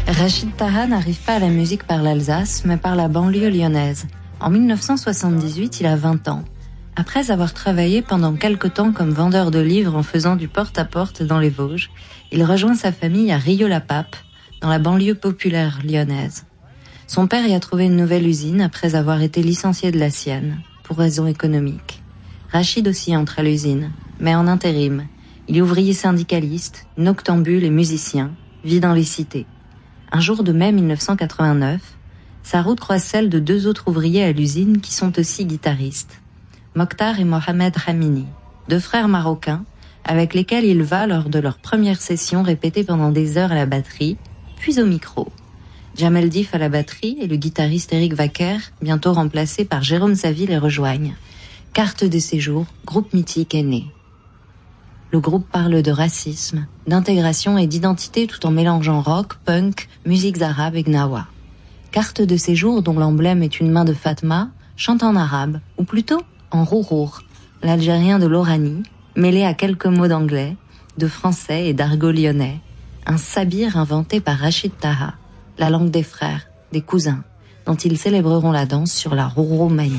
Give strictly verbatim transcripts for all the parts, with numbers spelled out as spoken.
Rachid Taha n'arrive pas à la musique par l'Alsace, mais par la banlieue lyonnaise. En dix-neuf cent soixante-dix-huit, il a vingt ans. Après avoir travaillé pendant quelque temps comme vendeur de livres en faisant du porte-à-porte dans les Vosges, il rejoint sa famille à Rieux-la-Pape, dans la banlieue populaire lyonnaise. Son père y a trouvé une nouvelle usine après avoir été licencié de la sienne, pour raisons économiques. Rachid aussi entre à l'usine, mais en intérim. Il est ouvrier syndicaliste, noctambule et musicien, vit dans les cités. Un jour de mai dix-neuf cent quatre-vingt-neuf, sa route croise celle de deux autres ouvriers à l'usine qui sont aussi guitaristes. Mokhtar et Mohamed Hamini, deux frères marocains, avec lesquels il va lors de leur première session répéter pendant des heures à la batterie, puis au micro. Jamel Dif à la batterie et le guitariste Eric Wacker, bientôt remplacé par Jérôme Saville, les rejoignent. Carte de séjour, groupe mythique est né. Le groupe parle de racisme, d'intégration et d'identité tout en mélangeant rock, punk, musiques arabes et gnawa. Carte de séjour dont l'emblème est une main de Fatma, chante en arabe, ou plutôt en rourour, l'algérien de l'Oranie, mêlé à quelques mots d'anglais, de français et d'argot lyonnais. Un sabir inventé par Rachid Taha, la langue des frères, des cousins, dont ils célébreront la danse sur la Rouroumanie.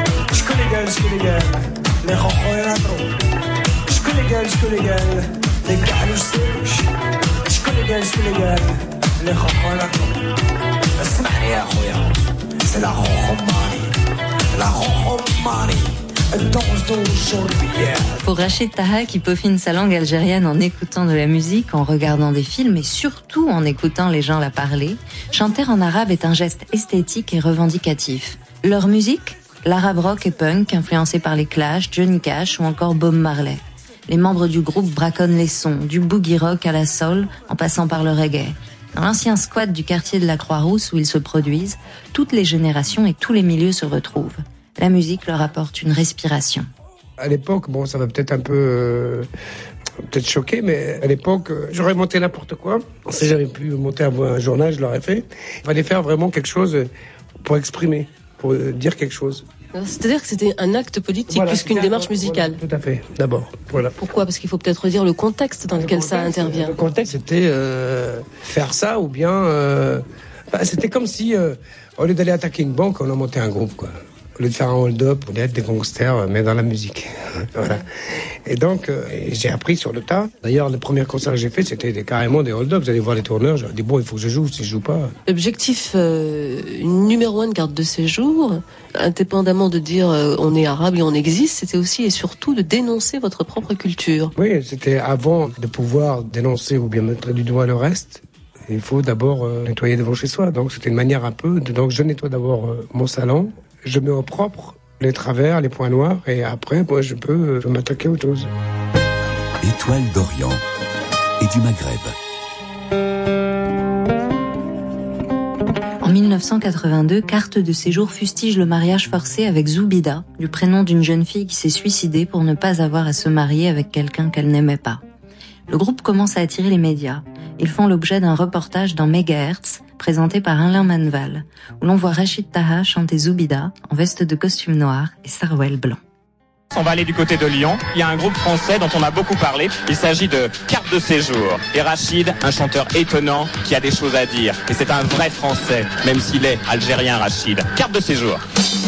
شكون شكون اللي قال اللي كاع لو سيرش شكون اللي قال شكون اللي قال اللي خخولكم اسمعني يا خويا سي لا خوخماني لا خوخماني Pour Rachid Taha, qui peaufine sa langue algérienne en écoutant de la musique, en regardant des films et surtout en écoutant les gens la parler, chanter en arabe est un geste esthétique et revendicatif. Leur musique, l'arabe rock et punk, influencé par les Clash, Johnny Cash ou encore Bob Marley. Les membres du groupe braconnent les sons, du boogie rock à la soul, en passant par le reggae. Dans l'ancien squat du quartier de la Croix-Rousse où ils se produisent, toutes les générations et tous les milieux se retrouvent. La musique leur apporte une respiration. À l'époque, bon, ça va peut-être un peu, euh, peut-être choquer, mais à l'époque, euh, j'aurais monté n'importe quoi. Si j'avais pu monter un, un journal, je l'aurais fait. Il fallait faire vraiment quelque chose pour exprimer, pour euh, dire quelque chose. C'est-à-dire que c'était un acte politique voilà, plus qu'une démarche musicale. Voilà, tout à fait, d'abord. Voilà. Pourquoi ? Parce qu'il faut peut-être redire le contexte dans le lequel contexte, ça intervient. Le contexte, c'était euh, faire ça ou bien... Euh, bah, c'était comme si, euh, au lieu d'aller attaquer une banque, on a monté un groupe, quoi. Au lieu de faire un hold-up, on est des gangsters, mais dans la musique. Voilà. Et donc, euh, j'ai appris sur le tas. D'ailleurs, les premiers concerts que j'ai fait, c'était des, carrément des hold-up. J'allais voir les tourneurs, j'aurais dit, bon, il faut que je joue, si je joue pas... L'objectif euh, numéro un de carte de séjour, indépendamment de dire euh, on est arabe et on existe, c'était aussi et surtout de dénoncer votre propre culture. Oui, c'était avant de pouvoir dénoncer ou bien mettre du doigt le reste. Il faut d'abord euh, nettoyer devant chez soi. Donc, c'était une manière un peu... De, donc, je nettoie d'abord euh, mon salon. Je mets au propre les travers, les points noirs, et après, moi, je peux, je peux m'attaquer à autre chose. Étoile d'Orient et du Maghreb. En dix-neuf cent quatre-vingt-deux, Carte de séjour fustige le mariage forcé avec Zoubida, du prénom d'une jeune fille qui s'est suicidée pour ne pas avoir à se marier avec quelqu'un qu'elle n'aimait pas. Le groupe commence à attirer les médias. Ils font l'objet d'un reportage dans Megahertz, présenté par Alain Manval, où l'on voit Rachid Taha chanter Zoubida en veste de costume noir et sarouel blanc. On va aller du côté de Lyon. Il y a un groupe français dont on a beaucoup parlé. Il s'agit de Carte de séjour. Et Rachid, un chanteur étonnant qui a des choses à dire. Et c'est un vrai français, même s'il est algérien, Rachid. Carte de séjour.